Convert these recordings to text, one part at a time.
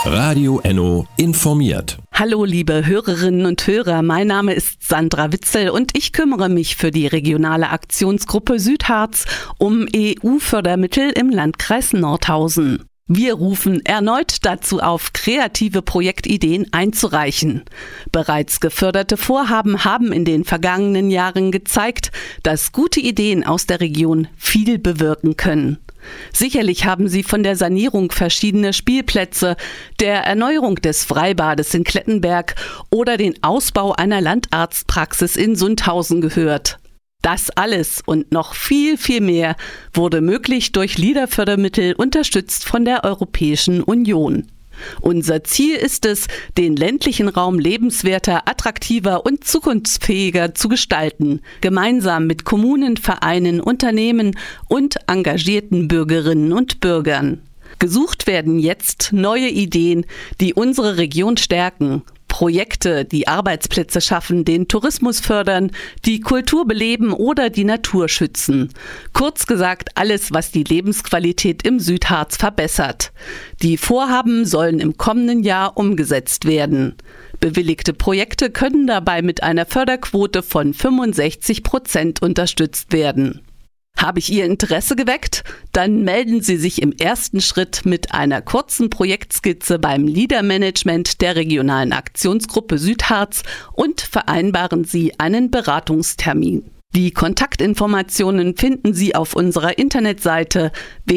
Radio Enno informiert. Hallo liebe Hörerinnen und Hörer, mein Name ist Sandra Witzel und ich kümmere mich für die regionale Aktionsgruppe Südharz um EU-Fördermittel im Landkreis Nordhausen. Wir rufen erneut dazu auf, kreative Projektideen einzureichen. Bereits geförderte Vorhaben haben in den vergangenen Jahren gezeigt, dass gute Ideen aus der Region viel bewirken können. Sicherlich haben Sie von der Sanierung verschiedener Spielplätze, der Erneuerung des Freibades in Klettenberg oder den Ausbau einer Landarztpraxis in Sundhausen gehört. Das alles und noch viel, viel mehr wurde möglich durch LEADER-Fördermittel, unterstützt von der Europäischen Union. Unser Ziel ist es, den ländlichen Raum lebenswerter, attraktiver und zukunftsfähiger zu gestalten, gemeinsam mit Kommunen, Vereinen, Unternehmen und engagierten Bürgerinnen und Bürgern. Gesucht werden jetzt neue Ideen, die unsere Region stärken. Projekte, die Arbeitsplätze schaffen, den Tourismus fördern, die Kultur beleben oder die Natur schützen. Kurz gesagt, alles, was die Lebensqualität im Südharz verbessert. Die Vorhaben sollen im kommenden Jahr umgesetzt werden. Bewilligte Projekte können dabei mit einer Förderquote von 65% unterstützt werden. Habe ich Ihr Interesse geweckt? Dann melden Sie sich im ersten Schritt mit einer kurzen Projektskizze beim LEADER-Management der regionalen Aktionsgruppe Südharz und vereinbaren Sie einen Beratungstermin. Die Kontaktinformationen finden Sie auf unserer Internetseite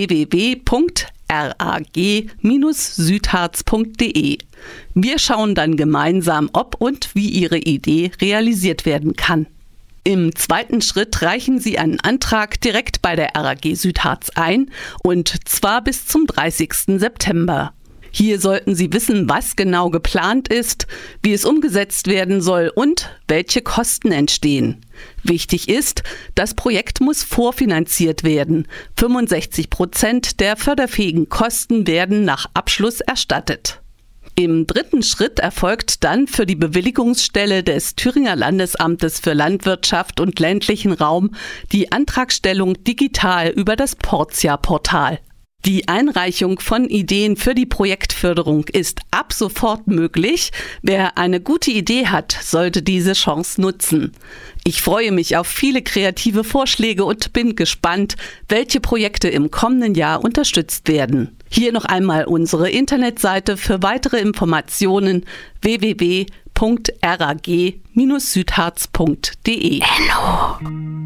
www.rag-südharz.de. Wir schauen dann gemeinsam, ob und wie Ihre Idee realisiert werden kann. Im zweiten Schritt reichen Sie einen Antrag direkt bei der RAG Südharz ein, und zwar bis zum 30. September. Hier sollten Sie wissen, was genau geplant ist, wie es umgesetzt werden soll und welche Kosten entstehen. Wichtig ist, das Projekt muss vorfinanziert werden. 65% der förderfähigen Kosten werden nach Abschluss erstattet. Im dritten Schritt erfolgt dann für die Bewilligungsstelle des Thüringer Landesamtes für Landwirtschaft und ländlichen Raum die Antragstellung digital über das Portia-Portal. Die Einreichung von Ideen für die Projektförderung ist ab sofort möglich. Wer eine gute Idee hat, sollte diese Chance nutzen. Ich freue mich auf viele kreative Vorschläge und bin gespannt, welche Projekte im kommenden Jahr unterstützt werden. Hier noch einmal unsere Internetseite für weitere Informationen: www.rag-südharz.de.